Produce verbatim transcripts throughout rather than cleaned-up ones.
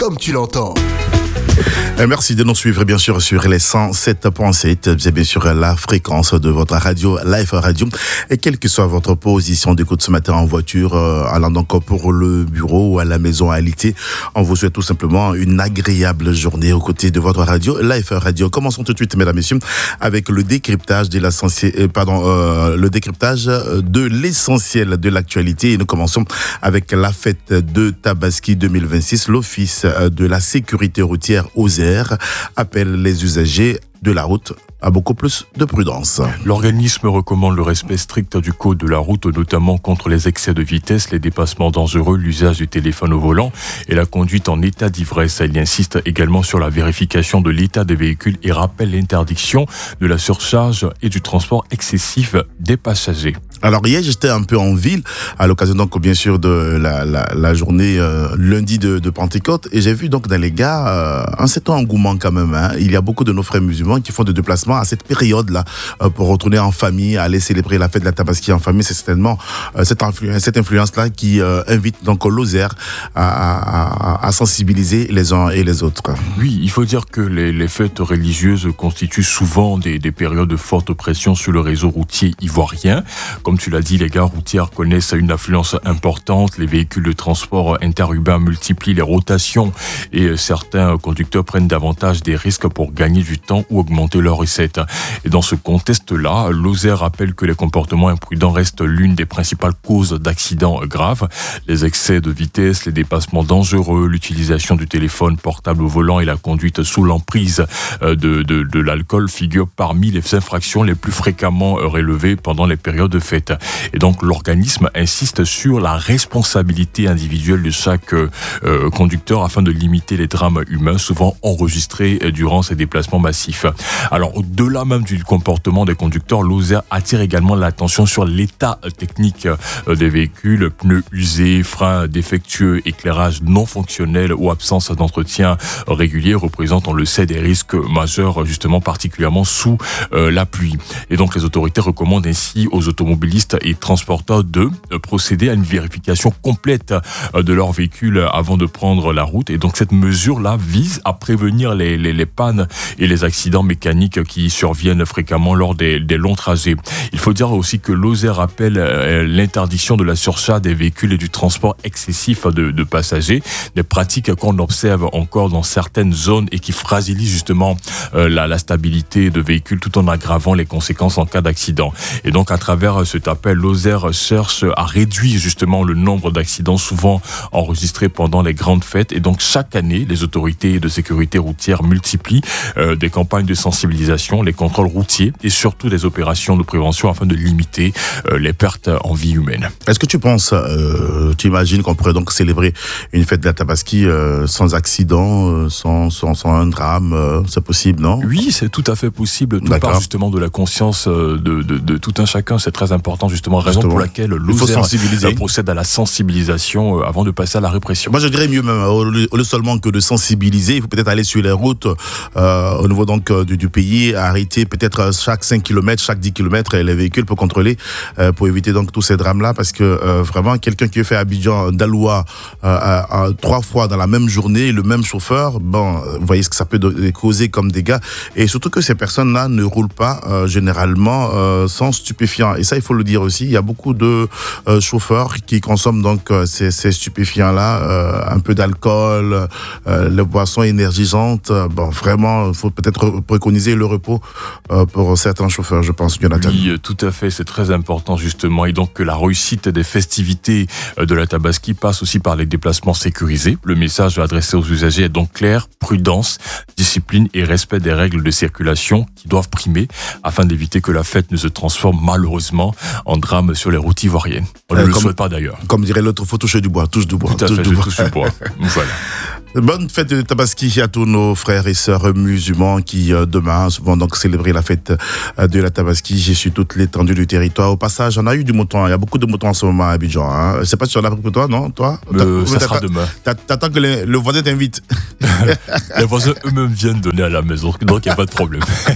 comme tu l'entends. Merci de nous suivre bien sûr sur les cent sept point sept, c'est bien sûr la fréquence de votre radio, Life Radio. Et quelle que soit votre position d'écoute ce matin en voiture, euh, allant donc pour le bureau ou à la maison à l'été, on vous souhaite tout simplement une agréable journée aux côtés de votre radio, Life Radio. Commençons tout de suite, mesdames et messieurs, avec le décryptage de l'essentiel, euh, pardon, euh, le décryptage de l'essentiel de l'actualité. Et nous commençons avec la fête de Tabaski deux mille vingt-six. L'Office de la sécurité routière O S E R appelle les usagers de la route à beaucoup plus de prudence. L'organisme recommande le respect strict du code de la route, notamment contre les excès de vitesse, les dépassements dangereux, l'usage du téléphone au volant et la conduite en état d'ivresse. Il insiste également sur la vérification de l'état des véhicules et rappelle l'interdiction de la surcharge et du transport excessif des passagers. Alors hier, j'étais un peu en ville, à l'occasion donc bien sûr de la, la, la journée euh, lundi de, de Pentecôte, et j'ai vu donc dans les gares euh, un certain engouement quand même. Hein. Il y a beaucoup de nos frères musulmans qui font des déplacements à cette période-là euh, pour retourner en famille, aller célébrer la fête de la Tabaski en famille. C'est certainement euh, cette, influ- cette influence-là qui euh, invite donc l'O S E R à, à, à sensibiliser les uns et les autres. Oui, il faut dire que les, les fêtes religieuses constituent souvent des, des périodes de forte pression sur le réseau routier ivoirien. Comme tu l'as dit, les gares routières connaissent une affluence importante. Les véhicules de transport interurbain multiplient les rotations et certains conducteurs prennent davantage des risques pour gagner du temps ou augmenter leurs recettes. Et dans ce contexte-là, l'O S E R rappelle que les comportements imprudents restent l'une des principales causes d'accidents graves. Les excès de vitesse, les dépassements dangereux, l'utilisation du téléphone portable au volant et la conduite sous l'emprise de, de, de l'alcool figurent parmi les infractions les plus fréquemment relevées pendant les périodes de fête. Et donc l'organisme insiste sur la responsabilité individuelle de chaque euh, conducteur afin de limiter les drames humains souvent enregistrés durant ces déplacements massifs. Alors au-delà même du comportement des conducteurs, l'O S E R attire également l'attention sur l'état technique des véhicules, pneus usés, freins défectueux, éclairage non fonctionnel ou absence d'entretien régulier représentent, on le sait, des risques majeurs, justement particulièrement sous euh, la pluie. Et donc les autorités recommandent ainsi aux automobilistes et transporteurs de procéder à une vérification complète de leur véhicule avant de prendre la route. Et donc cette mesure-là vise à prévenir les, les, les pannes et les accidents mécaniques qui surviennent fréquemment lors des, des longs trajets. Il faut dire aussi que l'O S E R rappelle l'interdiction de la surcharge des véhicules et du transport excessif de, de passagers, des pratiques qu'on observe encore dans certaines zones et qui fragilisent justement euh, la, la stabilité de véhicules tout en aggravant les conséquences en cas d'accident. Et donc à travers cet appel, l'O S E R cherche à réduire justement le nombre d'accidents souvent enregistrés pendant les grandes fêtes. Et donc chaque année, les autorités de sécurité routière multiplient euh, des campagnes de sensibilisation, les contrôles routiers et surtout des opérations de prévention afin de limiter euh, les pertes en vie humaine. Est-ce que tu penses, euh, tu imagines qu'on pourrait donc célébrer une fête de la Tabaski euh, sans accident, euh, sans, sans, sans un drame, euh, c'est possible, non? Oui, c'est tout à fait possible. Tout part justement de la conscience de, de, de tout un chacun. C'est très important justement, raison justement. Pour laquelle l'O S E R procède à la sensibilisation avant de passer à la répression. Moi je dirais mieux même, au lieu, au lieu seulement que de sensibiliser, il faut peut-être aller sur les routes euh, au niveau donc du, du pays, arrêter peut-être chaque cinq kilomètres, chaque dix kilomètres les véhicules pour contrôler, euh, pour éviter donc tous ces drames-là, parce que euh, vraiment quelqu'un qui fait Abidjan d'Aloua euh, euh, trois fois dans la même journée, le même chauffeur, bon, vous voyez ce que ça peut de, causer comme dégâts, et surtout que ces personnes-là ne roulent pas euh, généralement euh, sans stupéfiants. Et ça, il faut le dire aussi, il y a beaucoup de euh, chauffeurs qui consomment donc euh, ces, ces stupéfiants-là, euh, un peu d'alcool, euh, les boissons énergisantes. Bon, vraiment, il faut peut-être préconiser le repos euh, pour certains chauffeurs, je pense, Jonathan. Oui, tout à fait, c'est très important justement. Et donc que la réussite des festivités de la Tabaski passe aussi par les déplacements sécurisés. Le message adressé aux usagers est donc clair: prudence, discipline et respect des règles de circulation qui doivent primer afin d'éviter que la fête ne se transforme malheureusement en drame sur les routes ivoiriennes. On ne euh, le comme, souhaite pas d'ailleurs. Comme dirait l'autre, il faut toucher du bois, touche du bois. Tout à touche fait, du je bois. touche du bois. Voilà. Bonne fête de Tabaski à tous nos frères et sœurs musulmans qui euh, demain vont donc célébrer la fête euh, de la Tabaski. J'ai su toute l'étendue du territoire. Au passage, on a eu du mouton. Il y a beaucoup de moutons en ce moment à Abidjan. Hein. Je ne sais pas si tu en as pris pour toi, non? Toi euh, Ça sera demain. T'attends que les, le voisin t'invite. Les voisins eux-mêmes viennent donner à la maison, donc il n'y a pas de problème.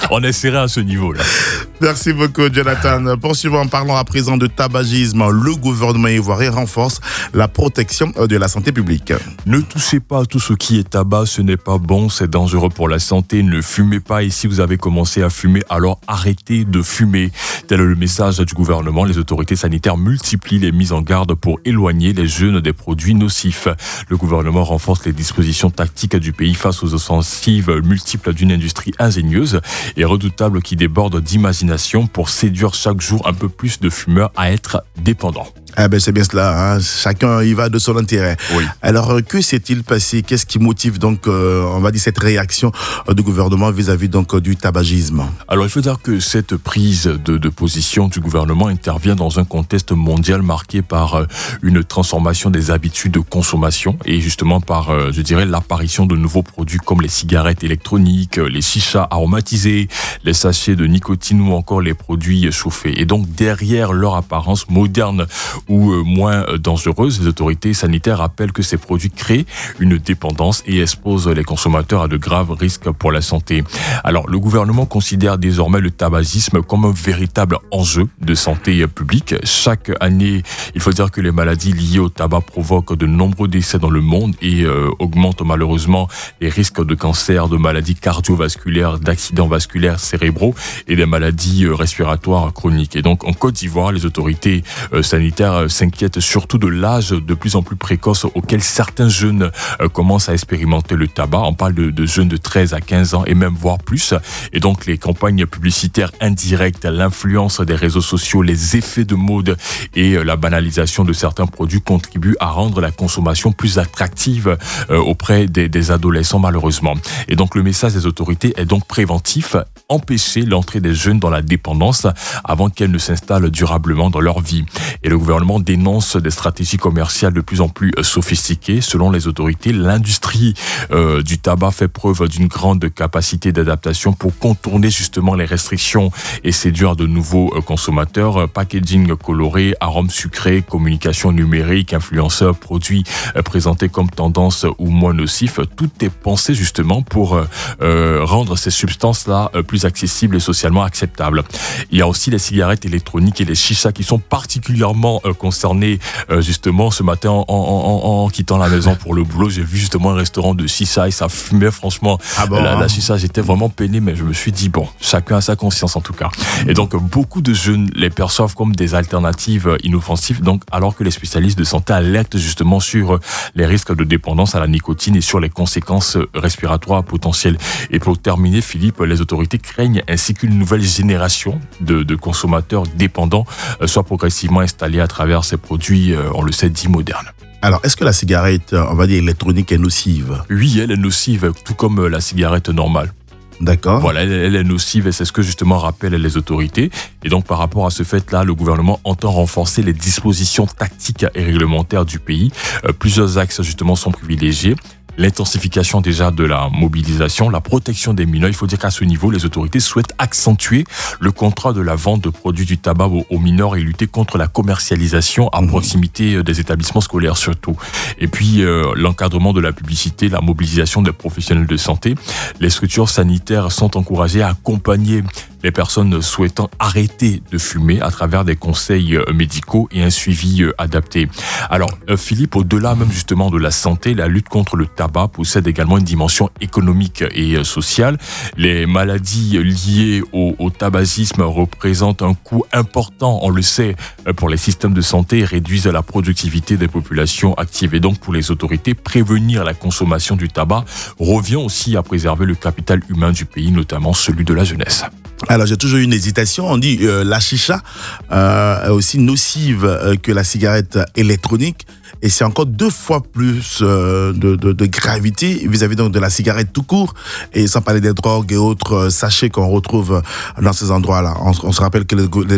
On est serré à ce niveau-là. Merci beaucoup, Jonathan. Poursuivons en parlant à présent de tabagisme. Le gouvernement ivoirien renforce la protection de la santé publique. Ne touchez pas à tout ce qui est tabac, ce n'est pas bon, c'est dangereux pour la santé. Ne fumez pas et si vous avez commencé à fumer, alors arrêtez de fumer. Tel est le message du gouvernement. Les autorités sanitaires multiplient les mises en garde pour éloigner les jeunes des produits nocifs. Le gouvernement renforce les dispositions tactiques du pays face aux offensives multiples d'une industrie ingénieuse et redoutable qui déborde d'imagination pour séduire chaque jour un peu plus de fumeurs à être dépendants. Ah ben c'est bien cela, hein. Chacun y va de son intérêt. Oui. Alors que s'est-il passé? Qu'est-ce qui motive donc, euh, on va dire, cette réaction du gouvernement vis-à-vis donc du tabagisme? Alors il faut dire que cette prise de, de position du gouvernement intervient dans un contexte mondial marqué par une transformation des habitudes de consommation et justement par, euh, je dirais, l'apparition de nouveaux produits comme les cigarettes électroniques, les chichas aromatisés, les sachets de nicotine ou encore les produits chauffés. Et donc derrière leur apparence moderne ou moins dangereuses, les autorités sanitaires rappellent que ces produits créent une dépendance et exposent les consommateurs à de graves risques pour la santé. Alors, le gouvernement considère désormais le tabagisme comme un véritable enjeu de santé publique. Chaque année, il faut dire que les maladies liées au tabac provoquent de nombreux décès dans le monde et euh, augmentent malheureusement les risques de cancer, de maladies cardiovasculaires, d'accidents vasculaires cérébraux et des maladies respiratoires chroniques. Et donc, en Côte d'Ivoire, les autorités euh, sanitaires s'inquiètent surtout de l'âge de plus en plus précoce auquel certains jeunes euh, commencent à expérimenter le tabac. On parle de, de jeunes de treize à quinze ans et même voire plus. Et donc les campagnes publicitaires indirectes, l'influence des réseaux sociaux, les effets de mode et euh, la banalisation de certains produits contribuent à rendre la consommation plus attractive euh, auprès des, des adolescents malheureusement. Et donc le message des autorités est donc préventif, empêcher l'entrée des jeunes dans la dépendance avant qu'elle ne s'installe durablement dans leur vie. Et le gouvernement dénonce des stratégies commerciales de plus en plus sophistiquées. Selon les autorités, l'industrie euh, du tabac fait preuve d'une grande capacité d'adaptation pour contourner justement les restrictions et séduire de nouveaux euh, consommateurs. Packaging coloré, arômes sucrés, communication numérique, influenceurs, produits euh, présentés comme tendance ou moins nocifs. Tout est pensé justement pour euh, euh, rendre ces substances-là euh, plus accessibles et socialement acceptables. Il y a aussi les cigarettes électroniques et les chichas qui sont particulièrement euh, concernés euh, justement ce matin en, en, en, en quittant la maison pour le boulot. J'ai vu justement un restaurant de chicha et ça fumait franchement. Ah bon, la, hein. la chicha, j'étais vraiment peiné, mais je me suis dit bon, chacun a sa conscience en tout cas. Et donc beaucoup de jeunes les perçoivent comme des alternatives inoffensives, donc alors que les spécialistes de santé alertent justement sur les risques de dépendance à la nicotine et sur les conséquences respiratoires potentielles. Et pour terminer, Philippe, les autorités craignent ainsi qu'une nouvelle génération de, de consommateurs dépendants euh, soit progressivement installée à travers ces produits, euh, on le sait, dits modernes. Alors, est-ce que la cigarette, on va dire électronique, est nocive? Oui, elle est nocive, tout comme la cigarette normale. D'accord. Voilà, elle, elle est nocive et c'est ce que justement rappellent les autorités. Et donc par rapport à ce fait-là, le gouvernement entend renforcer les dispositions tactiques et réglementaires du pays. Euh, plusieurs axes justement sont privilégiés. L'intensification déjà de la mobilisation, la protection des mineurs. Il faut dire qu'à ce niveau, les autorités souhaitent accentuer le contrôle de la vente de produits du tabac aux, aux mineurs et lutter contre la commercialisation à mmh. proximité des établissements scolaires surtout. Et puis euh, l'encadrement de la publicité, la mobilisation des professionnels de santé. Les structures sanitaires sont encouragées à accompagner les personnes souhaitant arrêter de fumer à travers des conseils médicaux et un suivi adapté. Alors Philippe, au-delà même justement de la santé, la lutte contre le tabac possède également une dimension économique et sociale. Les maladies liées au, au tabagisme représentent un coût important, on le sait, pour les systèmes de santé et réduisent la productivité des populations actives. Et donc pour les autorités, prévenir la consommation du tabac revient aussi à préserver le capital humain du pays, notamment celui de la jeunesse. Alors j'ai toujours eu une hésitation, on dit euh, la chicha euh, est aussi nocive euh, que la cigarette électronique et c'est encore deux fois plus euh, de, de, de gravité vis-à-vis donc de la cigarette tout court et sans parler des drogues et autres euh, sachets qu'on retrouve dans ces endroits-là. On, on se rappelle que les, les,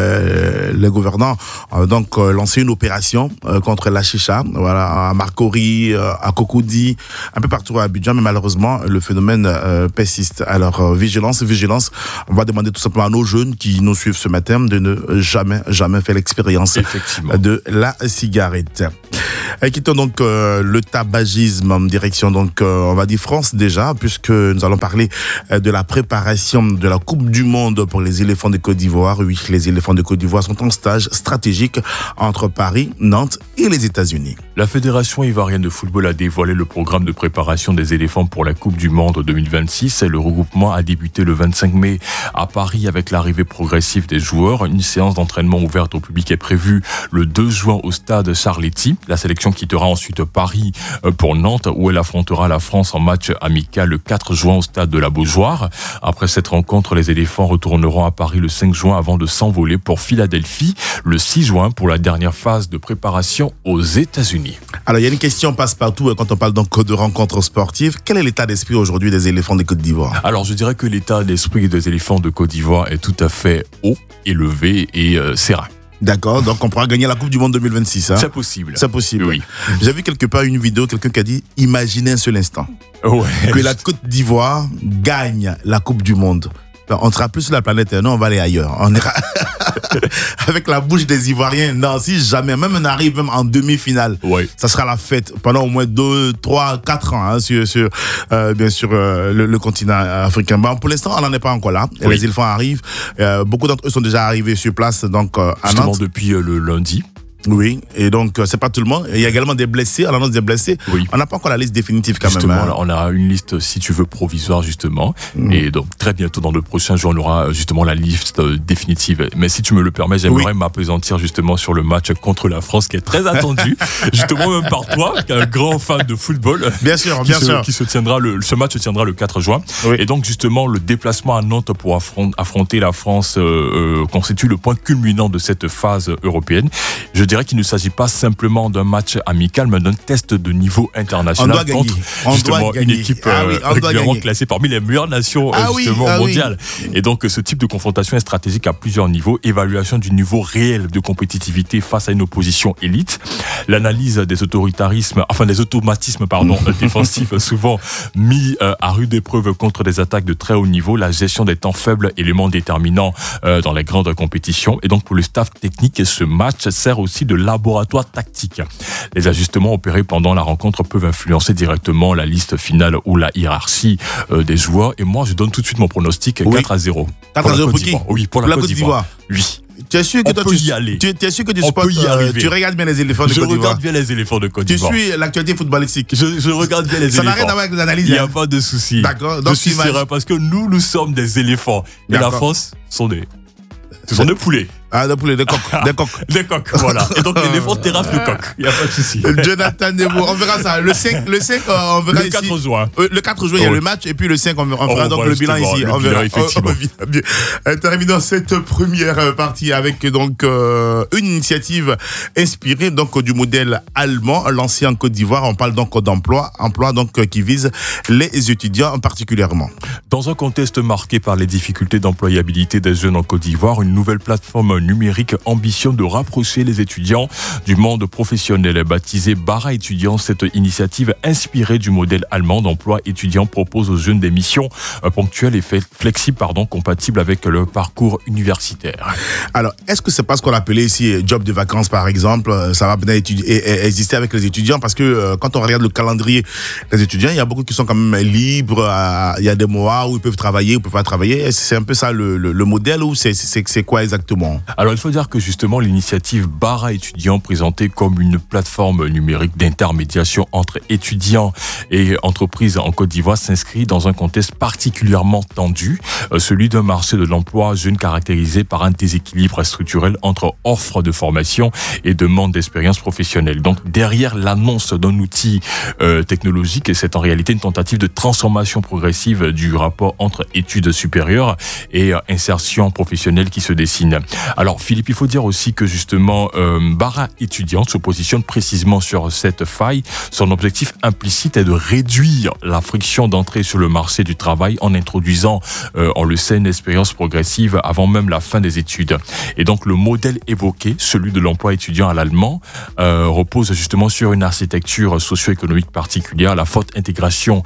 les, les gouvernants ont donc euh, lancé une opération euh, contre la chicha, voilà, à Marcory, euh, à Cocody, un peu partout à Abidjan, mais malheureusement le phénomène euh, persiste. Alors euh, vigilance, vigilance. On va demander tout simplement à nos jeunes qui nous suivent ce matin de ne jamais, jamais faire l'expérience de la cigarette. Et quittons donc euh, le tabagisme en direction, donc euh, on va dire France déjà, puisque nous allons parler euh, de la préparation de la Coupe du Monde pour les éléphants de Côte d'Ivoire. Oui, les éléphants de Côte d'Ivoire sont en stage stratégique entre Paris, Nantes et les États-Unis. La Fédération ivoirienne de football a dévoilé le programme de préparation des éléphants pour la Coupe du Monde deux mille vingt-six. Le regroupement a débuté le vingt-cinq mai à Paris avec l'arrivée progressive des joueurs. Une séance d'entraînement ouverte au public est prévue le deux juin au stade Charletti. La sélection quittera ensuite Paris pour Nantes où elle affrontera la France en match amical le quatre juin au stade de la Beaujoire. Après cette rencontre, les éléphants retourneront à Paris le cinq juin avant de s'envoler pour Philadelphie le six juin pour la dernière phase de préparation aux États-Unis. Alors, il y a une question passe-partout quand on parle donc de rencontres sportives. Quel est l'état d'esprit aujourd'hui des éléphants de Côte d'Ivoire ? Alors, je dirais que l'état d'esprit des éléphants de Côte d'Ivoire est tout à fait haut, élevé et euh, serein. D'accord, donc on pourra gagner la Coupe du Monde deux mille vingt-six. Hein ? C'est possible. C'est possible. Oui. J'ai vu quelque part une vidéo, quelqu'un qui a dit « Imaginez un seul instant ouais. que la Côte d'Ivoire gagne la Coupe du Monde. » On sera plus sur la planète, non, on va aller ailleurs. On ira avec la bouche des Ivoiriens. Non, si jamais, même on arrive même en demi-finale, ouais. ça sera la fête pendant au moins deux, trois, quatre ans hein, sur, sur euh, bien sûr euh, le, le continent africain. Bon, pour l'instant, on n'en est pas encore là. Oui. Les éléphants arrivent. Euh, beaucoup d'entre eux sont déjà arrivés sur place, donc euh, à Justement Nantes. depuis euh, le lundi. Oui, et donc c'est pas tout le monde. Il y a également des blessés, à l'annonce des blessés. Oui. On n'a pas encore la liste définitive quand justement, même. Hein. On a une liste, si tu veux, provisoire justement. Mmh. Et donc très bientôt, dans le prochain jour, on aura justement la liste définitive. Mais si tu me le permets, j'aimerais oui. m'appesantir justement sur le match contre la France qui est très attendu. Justement, même par toi, un grand fan de football. Bien sûr, bien se, sûr. Qui se tiendra le, ce match se tiendra le quatre juin. Oui. Et donc justement, le déplacement à Nantes pour affronter, affronter la France euh, euh, constitue le point culminant de cette phase européenne. Je dirais qu'il ne s'agit pas simplement d'un match amical, mais d'un test de niveau international on doit contre on justement doit une équipe ah oui, régulièrement classée parmi les meilleures nations ah justement oui, ah mondiales. Oui. Et donc ce type de confrontation est stratégique à plusieurs niveaux. Évaluation du niveau réel de compétitivité face à une opposition élite, l'analyse des autoritarismes, enfin des automatismes pardon défensifs souvent mis euh, à rude épreuve contre des attaques de très haut niveau, la gestion des temps faibles, élément déterminant euh, dans les grandes compétitions. Et donc pour le staff technique, ce match sert aussi de laboratoire tactique. Les ajustements opérés pendant la rencontre peuvent influencer directement la liste finale ou la hiérarchie euh, des joueurs. Et moi, je donne tout de suite mon pronostic oui. quatre à zéro. quatre à zéro pour qui ? Oui, pour la, pour Côte d'Ivoire. Oui. Tu es sûr que on toi, peut tu, y aller. Tu, tu es sûr que tu on supportes, peut y euh, tu regardes bien les éléphants de je Côte d'Ivoire. Je regarde bien les éléphants de Côte d'Ivoire. Tu suis l'actualité footballistique. Je, je regarde bien les Ça éléphants. Ça n'a rien à voir avec les analyses. Il n'y a pas de souci. D'accord. Je suis serein parce que nous, nous sommes des éléphants. Et la France sont des... Ce sont des poulets. Ah, des poulets, des coqs. Des coqs. Des coqs, voilà. Et donc, l'éléphant terrasse le coq. Il n'y a pas de souci. Jonathan Nebo, on verra ça. Le cinq, le cinq euh, on verra le ici. Le quatre juin. Euh, le quatre juin, il y a oh. le match. Et puis le cinq, on, on fera oh, donc voilà, le bilan ici. Le on bilan, verra. effectivement. Oh, bien. Euh, terminons cette première partie avec donc euh, une initiative inspirée donc du modèle allemand lancé en Côte d'Ivoire. On parle donc d'emploi, emploi donc qui vise les étudiants particulièrement. Dans un contexte marqué par les difficultés d'employabilité des jeunes en Côte d'Ivoire, une nouvelle plateforme numérique ambitionne de rapprocher les étudiants du monde professionnel. Baptisée Bara étudiant, cette initiative inspirée du modèle allemand d'emploi étudiant propose aux jeunes des missions ponctuelles et flexibles, pardon, compatibles avec leur parcours universitaire. Alors, est-ce que c'est pas ce qu'on appelait ici job de vacances par exemple? Ça va peut-être exister avec les étudiants parce que quand on regarde le calendrier des étudiants, il y a beaucoup qui sont quand même libres. Il y a des mois où ils peuvent travailler, où ils peuvent pas travailler. C'est un peu ça le, le, le modèle ou c'est, c'est, c'est quoi exactement? Alors, il faut dire que justement, l'initiative Bara étudiant, présentée comme une plateforme numérique d'intermédiation entre étudiants et entreprises en Côte d'Ivoire, s'inscrit dans un contexte particulièrement tendu, celui d'un marché de l'emploi jeune caractérisé par un déséquilibre structurel entre offre de formation et demande d'expérience professionnelle. Donc, derrière l'annonce d'un outil euh, technologique, c'est en réalité une tentative de transformation progressive du rapport entre études supérieures et euh, insertion professionnelle qui se dessine. Alors, Philippe, il faut dire aussi que justement, euh, Bara étudiante se positionne précisément sur cette faille. Son objectif implicite est de réduire la friction d'entrée sur le marché du travail en introduisant, euh, on le sait, une expérience progressive avant même la fin des études. Et donc, le modèle évoqué, celui de l'emploi étudiant à l'allemand, euh, repose justement sur une architecture socio-économique particulière, la forte intégration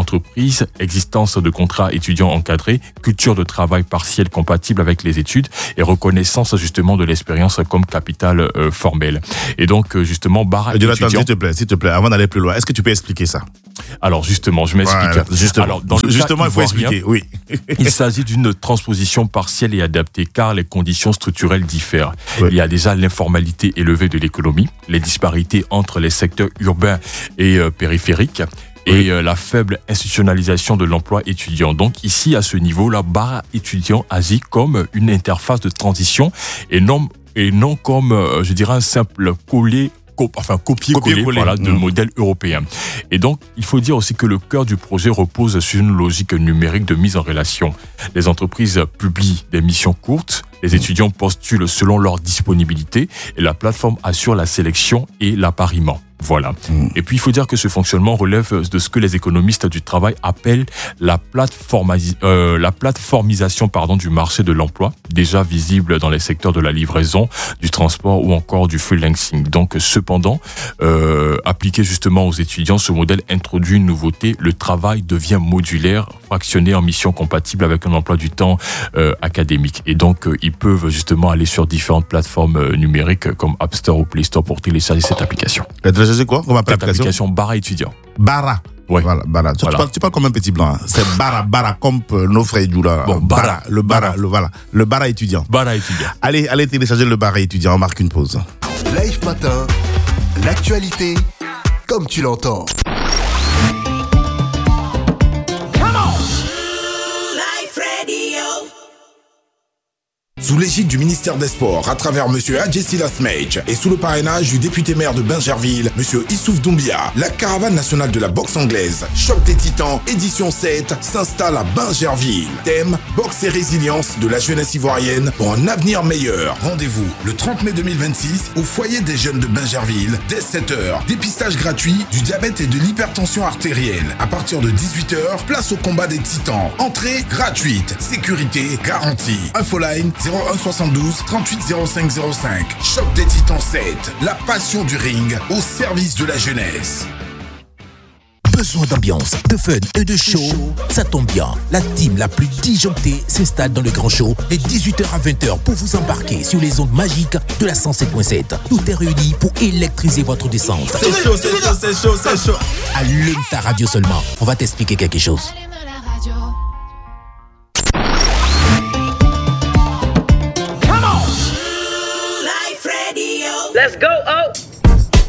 université-entreprise, existence de contrats étudiants encadrés, culture de travail partielle compatible avec les études et reconnaissance justement de l'expérience comme capital euh, formel. Et donc justement, Bara Jonathan, étudiant... s'il te plaît, s'il te plaît, avant d'aller plus loin, est-ce que tu peux expliquer ça? Alors justement, je m'explique. Voilà, justement, Alors, dans le justement cas il faut expliquer, oui. Il s'agit d'une transposition partielle et adaptée car les conditions structurelles diffèrent. Oui. Il y a déjà l'informalité élevée de l'économie, les disparités entre les secteurs urbains et euh, périphériques, et oui. euh, la faible institutionnalisation de l'emploi étudiant. Donc ici, à ce niveau-là, Bara étudiant agit comme une interface de transition et non, et non comme, euh, je dirais, un simple collet enfin copier-coller voilà, de mmh. modèles européens. Et donc, il faut dire aussi que le cœur du projet repose sur une logique numérique de mise en relation. Les entreprises publient des missions courtes, les étudiants postulent selon leur disponibilité et la plateforme assure la sélection et l'appariement. Voilà. Mmh. Et puis, il faut dire que ce fonctionnement relève de ce que les économistes du travail appellent la, plateformasi- euh, la plateformisation pardon, du marché de l'emploi, déjà visible dans les secteurs de la livraison, du transport ou encore du freelancing. Donc, cependant, euh, appliqué justement aux étudiants, ce modèle introduit une nouveauté. Le travail devient modulaire, fractionné en missions compatibles avec un emploi du temps euh, académique. Et donc, euh, ils peuvent justement aller sur différentes plateformes euh, numériques comme App Store ou Play Store pour télécharger cette application. C'est quoi comme application? Cette application Bara étudiant. Bara. Ouais. Voilà, Bara. Tu, Voilà. parles, tu parles comme un petit blanc. Hein. C'est Bara, Bara, comme nos frères Djoula. Bon, Bara. Bara. Le Bara, Bara. Le, voilà. Le Bara étudiant. Bara étudiant. Allez, allez télécharger le Bara étudiant. On marque une pause. Live Matin. L'actualité, comme tu l'entends. Sous l'égide du ministère des Sports, à travers M. Adjessila Smej et sous le parrainage du député maire de Bingerville, M. Issouf Doumbia, la caravane nationale de la boxe anglaise, Choc des Titans, édition sept, s'installe à Bingerville. Thème, boxe et résilience de la jeunesse ivoirienne pour un avenir meilleur. Rendez-vous le trente mai deux mille vingt-six au foyer des jeunes de Bingerville, dès sept heures. Dépistage gratuit du diabète et de l'hypertension artérielle. À partir de dix-huit heures, place au combat des Titans. Entrée gratuite, sécurité garantie. Infoline zéro un soixante-douze trente-huit zéro cinq zéro cinq. Choc des Titans sept, la passion du ring au service de la jeunesse. Besoin d'ambiance, de fun et de show? Ça tombe bien, la team la plus disjonctée s'installe dans le grand show les dix-huit heures à vingt heures pour vous embarquer sur les ondes magiques de la cent sept virgule sept. Tout est réuni pour électriser votre descente. C'est chaud, c'est chaud, c'est chaud, c'est chaud. Allume ta radio seulement, on va t'expliquer quelque chose. Let's go, oh!